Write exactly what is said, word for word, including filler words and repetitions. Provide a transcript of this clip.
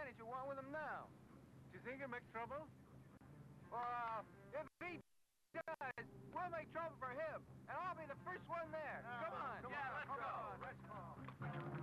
advantage you want with him now? Do you think he'll make trouble? Well, uh, if he does, we'll make trouble for him. And I'll